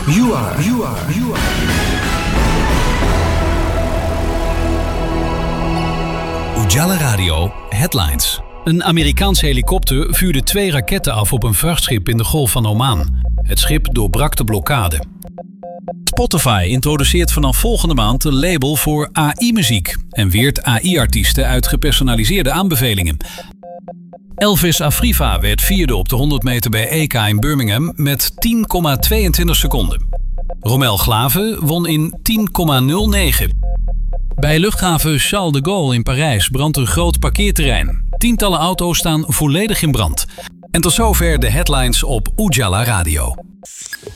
You are. Ujala Radio Headlines. Een Amerikaanse helikopter vuurde 2 raketten af op een vrachtschip in de Golf van Oman. Het schip doorbrak de blokkade. Spotify introduceert vanaf volgende maand een label voor AI-muziek en weert AI-artiesten uit gepersonaliseerde aanbevelingen. Elvis Afriva werd 4e op de 100 meter bij EK in Birmingham met 10,22 seconden. Romel Glave won in 10,09. Bij luchthaven Charles de Gaulle in Parijs brandt een groot parkeerterrein. Tientallen auto's staan volledig in brand. En tot zover de headlines op Ujala Radio.